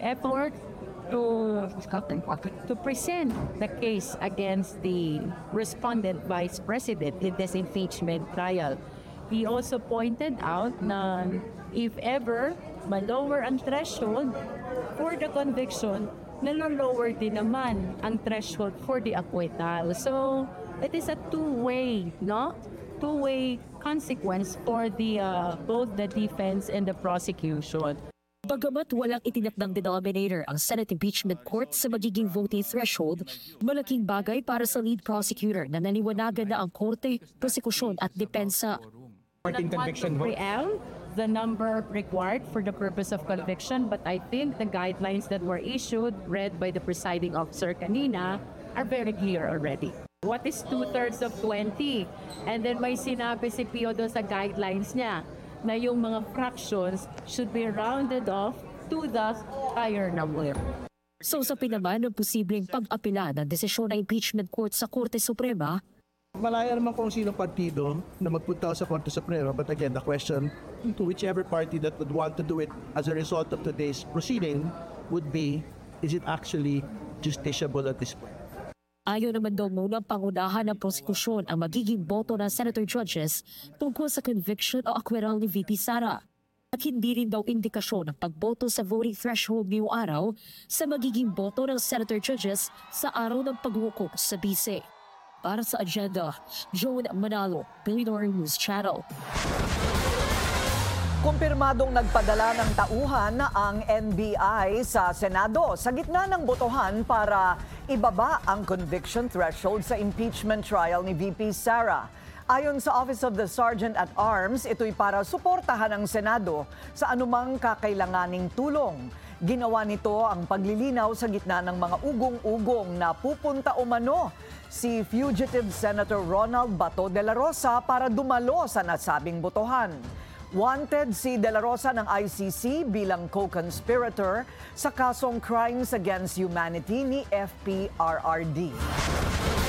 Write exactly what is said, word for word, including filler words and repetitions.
effort to to present the case against the respondent vice president in this impeachment trial. He also pointed out na if ever ma-lower ang threshold for the conviction, nalo-lower din naman ang threshold for the acquittal. So it is a two-way, no? Two-way consequence for the uh, both the defense and the prosecution. Bagamat walang itinakdang denominator ang Senate Impeachment Court sa magiging voting threshold, malaking bagay para sa lead prosecutor na naniwanagan na ang korte, prosekusyon at depensa. In conviction vote. Preempt the number required for the purpose of conviction, but I think the guidelines that were issued, read by the presiding officer kanina, are very clear already. What is two-thirds of twenty? And then may sinabi si Pio doon sa guidelines niya na yung mga fractions should be rounded off to the higher number. So sa pinaman ng posibleng pag-apela ng desisyon ng impeachment court sa Korte Suprema, Malaya naman kung sino partido na magpunta sa Korte Suprema. But again, the question to whichever party that would want to do it as a result of today's proceeding would be, is it actually justiciable at this point? ayaw naman daw muna pangunahan ng prosekusyon ang magiging boto ng senator judges tungkol sa conviction o acquittal ni V P Sara. At hindi rin daw indikasyon ng pagboto sa voting threshold ngayong araw sa magiging boto ng senator judges sa araw ng paghukom sa bise. Para sa agenda, Joan Manalo, Billionaire News Channel. Kumpirmadong nagpadala ng tauhan ang N B I sa Senado sa gitna ng botohan para ibaba ang conviction threshold sa impeachment trial ni V P Sara. Ayon sa Office of the Sergeant at Arms, ito'y para suportahan ang Senado sa anumang kakailanganing tulong. Ginawa nito ang paglilinaw sa gitna ng mga ugong-ugong na pupunta umano si fugitive Senator Ronald Bato de la Rosa para dumalo sa nasabing botohan. Wanted si De La Rosa ng I C C bilang co-conspirator sa kasong Crimes Against Humanity ni F P R R D.